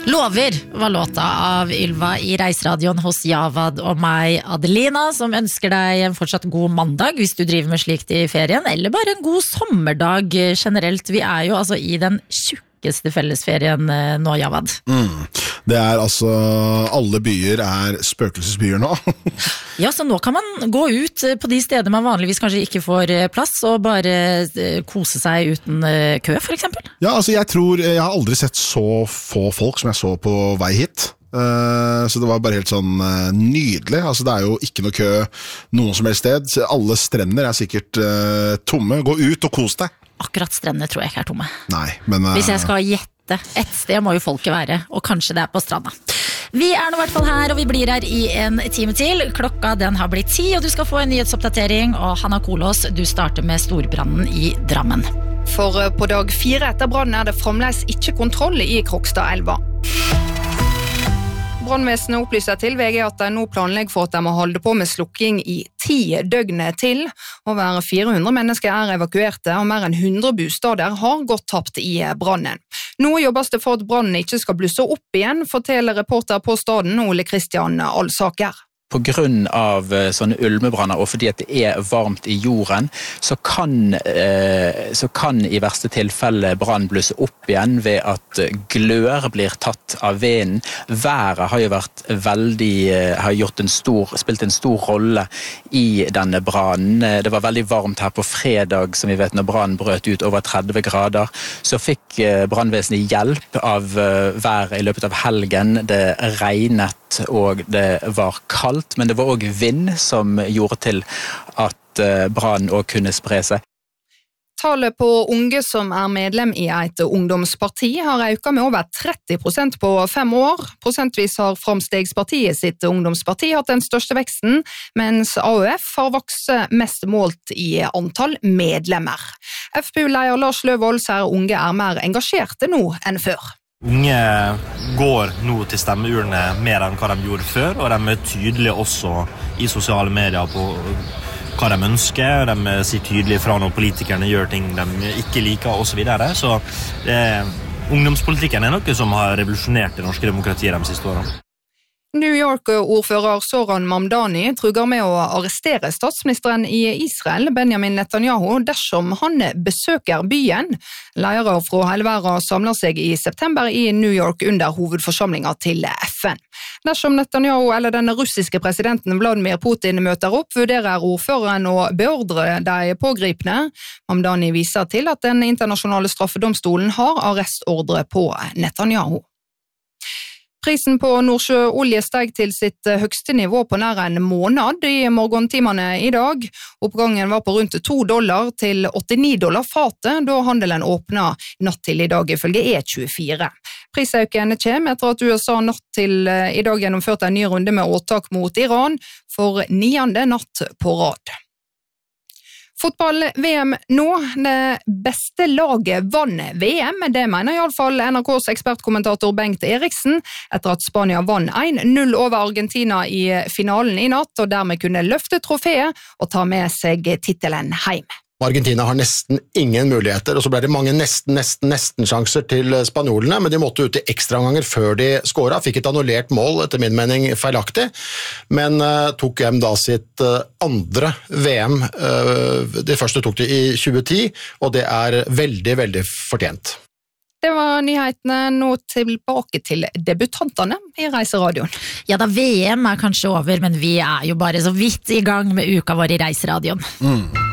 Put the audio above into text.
Lover var låta av Ylva I Reiseradioen hos Javad og meg, Adelina, som ønsker deg en fortsatt god mandag hvis du driver med slikt I ferien, eller bare en god sommerdag generelt. Vi jo altså I den tjukkeste fellesferien nå, Javad. Det altså, alle byer spøkelsesbyer nå. Ja, så nå kan man gå ut på de steder man vanligvis kanskje ikke får plass, og bare kose seg uten kø, for eksempel. Ja, altså jeg har aldri sett så få folk som jeg så på vei hit. Så det var bare helt sånn nydelig. Altså det jo ikke noe kø noen som helst sted. Alle strender sikkert tomme. Gå ut og kos deg. Akkurat strendene tror jeg ikke tomme. Nei, men hvis jeg skal gjette et sted må jo folket være, og kanskje det på stranda. Vi nå I hvert fall her, og vi blir her I en time til. Klokka den har blitt 10, og du skal få en nyhetsoppdatering, og Hanna Kolås, du starter med storbrannen I Drammen. For på dag 4 etter brannen det fremdeles ikke kontroll I Krokstadelva. Brannvesenet opplyser til VG at de nå planlegger for at de må holde på med slukking I 10 døgn til. Over 400 mennesker evakuerte, og mer enn 100 bostader har gått tapt I brannen. Nå jobbes det for at brannen ikke skal blusse opp igjen, forteller reporter på staden Ole Kristian Alsaker. På grunn av sånne ulmebranner, og fordi at det varmt I jorden, så kan I verste tilfelle brann blusse opp igjen ved at glør blir tatt av vinden. Været har jo vært spilt en stor rolle I denne brannen. Det var veldig varmt her på fredag, som vi vet, når brannen brøt ut over 30 grader. Så fikk brannvesenet hjelp av været I løpet av helgen. Det regnet, og det var kaldt, men det var også vind som gjorde til at brannen også kunne spre seg. Tallet på unge som medlem I et ungdomsparti har økt med over 30% på 5 år. Prosentvis har Framstegspartiet sitt ungdomsparti hatt den største veksten, mens AUF har vokst mest målt I antall medlemmer. FPU-leder Lars Løvold sier unge mer engasjerte nå enn før. Unge går nå til stemmeurene mer enn hva de gjorde før, og de tydelige også I sosiale medier på hva de ønsker. De sier tydelig fra når politikerne gjør ting de ikke liker, og så videre. Så ungdomspolitikken noe som har revolusjonert det norske demokratiet de siste årene. New York-ordfører Zoran Mamdani truger med å arrestere statsministeren I Israel, Benjamin Netanyahu, dersom han besøker byen. Ledere fra hele verden samler seg I september I New York under hovedforsamlingen til FN. Dersom Netanyahu eller den russiske presidenten Vladimir Putin møter opp, vurderer ordføreren å beordre de pågripne. Mamdani viser til at den internasjonale straffedomstolen har arrestordre på Netanyahu. Prisen på Nordsjøolje steg til sitt høgste nivå på nær en måned I morgentimene I dag. Oppgangen var på rundt $2 til $89 fatet, da handelen åpnet natt til I dag ifølge E24. Prisøkene kommer etter at USA natt til I dag gjennomførte en ny runde med åtak mot Iran for 9. natt på rad. Fotball-VM nå, det beste laget vann VM, det mener I alle fall NRKs ekspertkommentator Bengt Eriksen, etter at Spania vann 1-0 over Argentina I finalen I natt, og dermed kunne løfte trofeet og ta med seg titelen hjem. Argentina har nesten ingen muligheter, og så ble det mange nesten sjanser til spanjolene, men de måtte ut I ekstraomganger før de skåret, fikk et annullert mål, etter min mening feilaktig, men tok hjem da sitt andre VM. Det første tok de I 2010, og det veldig, veldig fortjent. Det var nyhetene, nå tilbake til debutantene I Reiseradioen. Ja da, VM kanskje over, men vi jo bare så vidt I gang med uka vår I Reiseradioen.